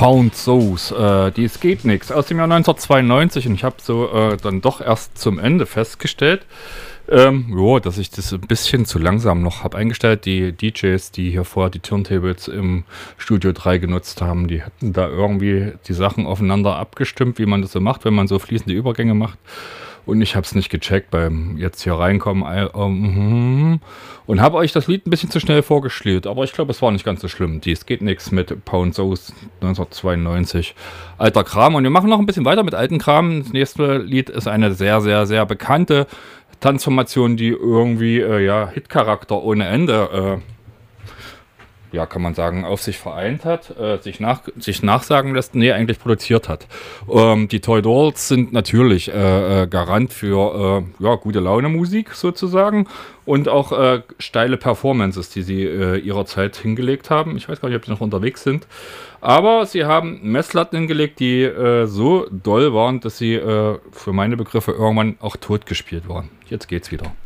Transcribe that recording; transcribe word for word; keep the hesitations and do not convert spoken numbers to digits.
Pound Sauce, äh, die Es geht nix, aus dem Jahr neunzehnhundertzweiundneunzig, und ich habe so äh, dann doch erst zum Ende festgestellt, ähm, jo, dass ich das ein bisschen zu langsam noch habe eingestellt. Die D Js, die hier vorher die Turntables im Studio drei genutzt haben, die hatten da irgendwie die Sachen aufeinander abgestimmt, wie man das so macht, wenn man so fließende Übergänge macht. Und ich habe es nicht gecheckt beim jetzt hier reinkommen äh, ähm, und habe euch das Lied ein bisschen zu schnell vorgespielt. Aber ich glaube, es war nicht ganz so schlimm. Die Es geht nix mit Pound Sauce neunzehnhundertzweiundneunzig. Alter Kram. Und wir machen noch ein bisschen weiter mit alten Kram. Das nächste Lied ist eine sehr, sehr, sehr bekannte Tanzformation, die irgendwie äh, ja, Hitcharakter ohne Ende äh, ja, kann man sagen, auf sich vereint hat, äh, sich, nach, sich nachsagen lässt, nee, eigentlich produziert hat. Ähm, die Toy Dolls sind natürlich äh, äh, Garant für äh, ja, gute Laune-Musik sozusagen und auch äh, steile Performances, die sie äh, ihrer Zeit hingelegt haben. Ich weiß gar nicht, ob die noch unterwegs sind, aber sie haben Messlatten hingelegt, die äh, so doll waren, dass sie äh, für meine Begriffe irgendwann auch tot gespielt waren. Jetzt geht's wieder.